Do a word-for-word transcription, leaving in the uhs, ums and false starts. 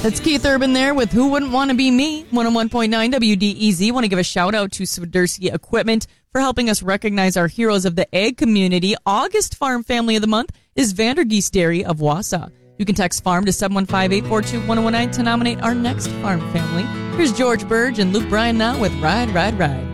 That's Keith Urban there with Who Wouldn't Want to Be Me, one oh one point nine W D E Z. Want to give a shout out to Swiderski Equipment for helping us recognize our heroes of the egg community. August Farm Family of the Month is Vandergeest Dairy of Wausau. You can text FARM to seven one five, eight four two, one oh one nine to nominate our next farm family. Here's George Burge and Luke Bryan now with Ride, Ride, Ride.